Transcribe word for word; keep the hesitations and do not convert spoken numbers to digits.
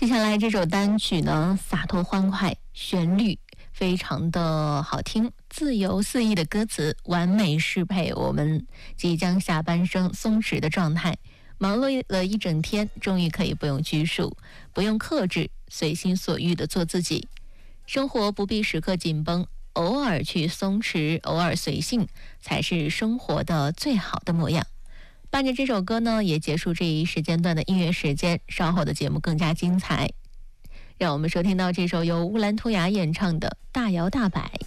接下来这首单曲呢，洒脱欢快，旋律非常的好听，自由肆意的歌词完美适配我们即将下半生松弛的状态。忙碌了一整天，终于可以不用拘束，不用克制，随心所欲的做自己。生活不必时刻紧绷，偶尔去松弛，偶尔随性，才是生活的最好的模样。伴着这首歌呢，也结束这一时间段的音乐时间，稍后的节目更加精彩。让我们收听到这首由乌兰图雅演唱的《大摇大摆》。